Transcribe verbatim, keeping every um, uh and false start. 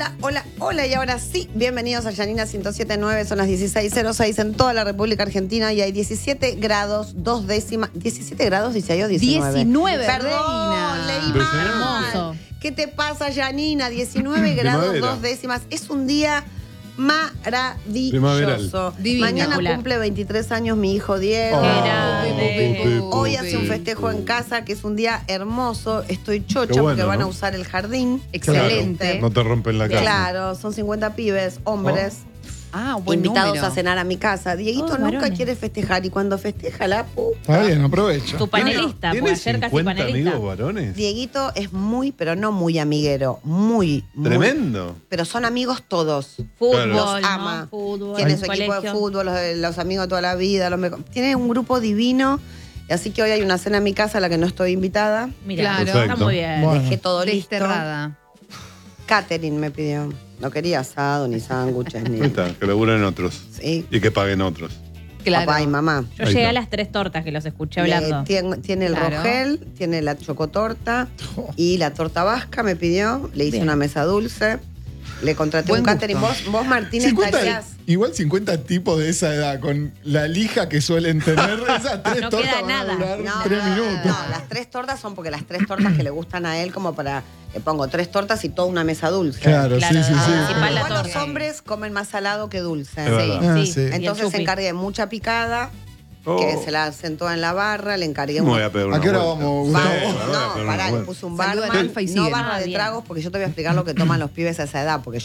Hola, hola, hola y ahora sí, bienvenidos a Yanina ciento siete punto nueve, son las dieciséis cero seis en toda la República Argentina y hay diecisiete grados, dos décimas, diecisiete grados dice yo, diecinueve. diecinueve, Perdón, Reina. leí mal. Hermoso. ¿Qué te pasa, Yanina? diecinueve grados, Primavera. dos décimas. Es un día maravilloso. Primaveral. Divino. Mañana cumple veintitrés años mi hijo Diego. Oh, Qué grande. Pepe. Hoy hace un festejo en casa, que es un día hermoso. Estoy chocha Qué bueno, porque van ¿no? a usar el jardín. Excelente. No te rompen la casa. Claro, son cincuenta pibes, hombres, Ah, buen invitados número. a cenar a mi casa. Dieguito Todos nunca varones. quiere festejar y cuando festeja la puta. Está bien, aprovecha. Tu panelista, ¿Tiene puede ser casi cincuenta panelista. amigos varones? Dieguito es muy, pero no muy amiguero. Muy, muy. Tremendo. Pero son amigos todos. Fútbol, Los ¿no? ama. Fútbol, Tiene su colegio. equipo de fútbol, los, de- los amigos de toda la vida. Los me- Tiene un grupo divino. Así que hoy hay una cena en mi casa a la que no estoy invitada. Mira, Claro. está Perfecto. muy bien. Bueno. Dejé todo listo. Desterrada. Catherine me pidió. No quería asado, ni sándwiches, ni. Ahí está, que laburen otros. Sí. Y que paguen otros. Claro. Papá y mamá. Yo Ahí llegué está. a las tres tortas que los escuché Le- hablando. Tiene, tiene el Claro. rogel, tiene la chocotorta y la torta vasca me pidió. Le hice Bien. una mesa dulce. Le contraté Buen un catering. gusto. Vos, vos Martínez, cincuenta estarías. igual cincuenta tipos de esa edad, con la lija que suelen tener, esas tres No tortas queda van nada. a durar No, tres no, minutos. no, las tres tortas son porque las tres tortas que le gustan a él, como para. Le pongo tres tortas y toda una mesa dulce. Claro, Claro, sí, sí, sí. principal la Igual los torta. hombres comen más salado que dulce. Es verdad. Ah, Sí, sí. sí. Y el Entonces chupi. encargué mucha picada, Oh. que se la sentó en la barra, le encargué Me un voy a pegar una ¿A qué hora vuelta. vamos, Bar- Gustavo? Sí, me voy a no, pegar una pará, le vuelta. puse un Saluda barman, al Alfa y no siguen. barra Ah, de bien. tragos, porque yo te voy a explicar lo que toman los pibes a esa edad, porque